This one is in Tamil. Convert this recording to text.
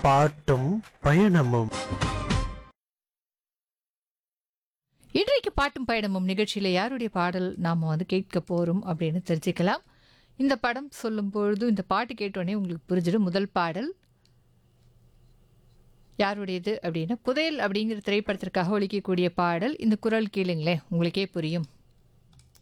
பாட்டும் பயணமும். இன்றைக்கு பாட்டும் பயணமும் நிகழ்ச்சியில் யாருடைய பாடல் நாம் கேட்க போகிறோம் அப்படின்னு தெரிஞ்சுக்கலாம். இந்த படம் சொல்லும் பொழுது இந்த பாட்டு கேட்டோடனே உங்களுக்கு புரிஞ்சிடும். முதல் பாடல் யாருடையது அப்படின்னா புதையல் அப்படிங்கிற திரைப்படத்திற்காக ஒலிக்கக்கூடிய பாடல். இந்த குரல் கேளுங்களேன், உங்களுக்கே புரியும்.